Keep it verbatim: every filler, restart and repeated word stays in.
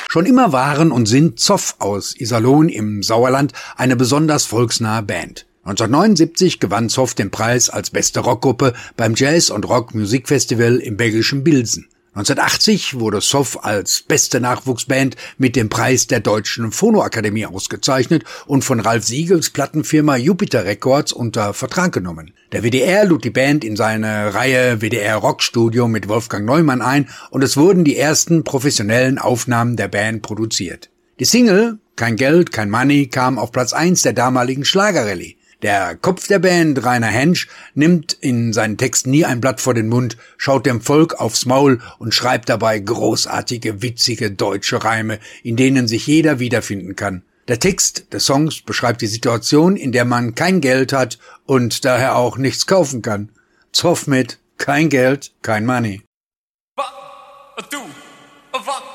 Schon immer waren und sind Zoff aus Iserlohn im Sauerland eine besonders volksnahe Band. neunzehnhundertneunundsiebzig gewann Zoff den Preis als beste Rockgruppe beim Jazz- und Rock-Musikfestival im belgischen Bilsen. neunzehnhundertachtzig wurde Zoff als beste Nachwuchsband mit dem Preis der Deutschen Phonoakademie ausgezeichnet und von Ralf Siegels Plattenfirma Jupiter Records unter Vertrag genommen. Der W D R lud die Band in seine Reihe W D R Rockstudio mit Wolfgang Neumann ein und es wurden die ersten professionellen Aufnahmen der Band produziert. Die Single Kein Geld, kein Money kam auf Platz eins der damaligen Schlagerrallye. Der Kopf der Band, Rainer Hensch, nimmt in seinen Texten nie ein Blatt vor den Mund, schaut dem Volk aufs Maul und schreibt dabei großartige, witzige deutsche Reime, in denen sich jeder wiederfinden kann. Der Text des Songs beschreibt die Situation, in der man kein Geld hat und daher auch nichts kaufen kann. Zoff mit Kein Geld, kein Money. One, two, one.